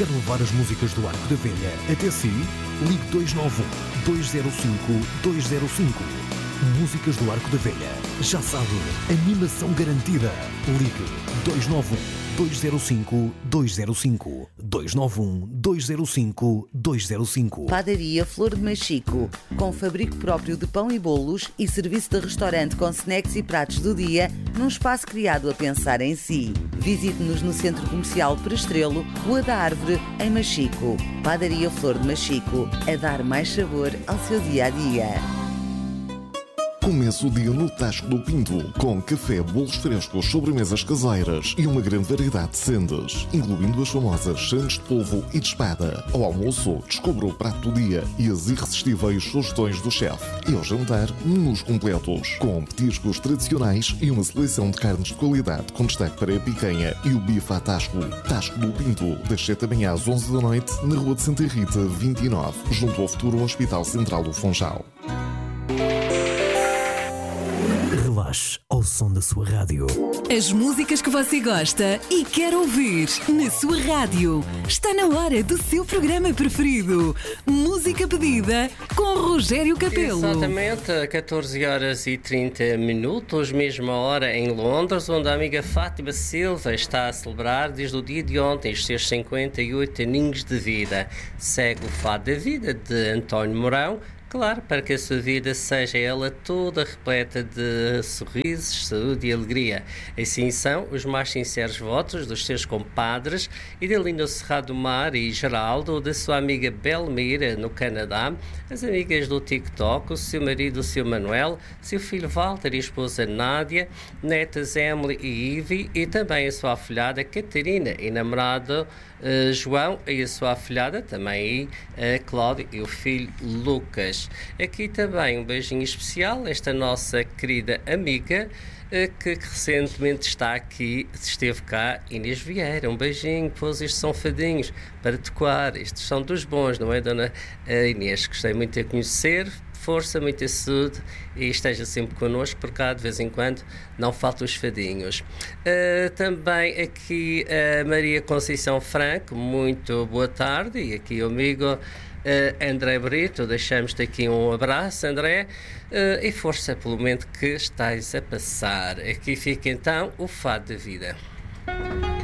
Quer levar as músicas do Arco da Velha até si? Ligue 291-205-205. Músicas do Arco da Velha. Já sabe, animação garantida. Ligue 291-205-205. 291-205-205. Padaria Flor de Machico, com fabrico próprio de pão e bolos e serviço de restaurante com snacks e pratos do dia, num espaço criado a pensar em si. Visite-nos no Centro Comercial Prestrelo, Rua da Árvore, em Machico. Padaria Flor de Machico, a dar mais sabor ao seu dia-a-dia. Comece o dia no Tasco do Pinto, com café, bolos frescos, sobremesas caseiras e uma grande variedade de sendas, incluindo as famosas sandes de polvo e de espada. Ao almoço, descubra o prato do dia e as irresistíveis sugestões do chefe. E ao jantar, menus completos, com petiscos tradicionais e uma seleção de carnes de qualidade, com destaque para a picanha e o bife à Tasco. Tasco do Pinto, das 7 da manhã às 11 da noite, na Rua de Santa Rita, 29, junto ao futuro Hospital Central do Funchal. Relaxe ao som da sua rádio. As músicas que você gosta e quer ouvir na sua rádio. Está na hora do seu programa preferido. Música pedida com Rogério Capelo. Exatamente, 14 horas e 30 minutos, mesma hora em Londres, onde a amiga Fátima Silva está a celebrar desde o dia de ontem os seus 58 aninhos de vida. Segue o Fado da Vida de António Mourão. Claro, para que a sua vida seja ela toda repleta de sorrisos, saúde e alegria. Assim são os mais sinceros votos dos seus compadres, Idalina Serrado do Mar e Geraldo, da sua amiga Belmira, no Canadá, as amigas do TikTok, o seu marido, o seu Manuel, seu filho Walter e a esposa Nádia, netas Emily e Ivy, e também a sua afilhada Catarina e namorado João e a sua afilhada, também Cláudia e o filho Lucas. Aqui também um beijinho especial, esta nossa querida amiga que recentemente esteve cá, Inês Vieira. Um beijinho, pois estes são fadinhos para tocar, estes são dos bons, não é, dona Inês? Gostei muito de a conhecer. Força, muita saúde e esteja sempre connosco, por cá de vez em quando não faltam os fadinhos. Também aqui a Maria Conceição Franco, muito boa tarde, e aqui o amigo André Brito, deixamos-te aqui um abraço, André, e força pelo momento que estás a passar. Aqui fica então o Fado da Vida.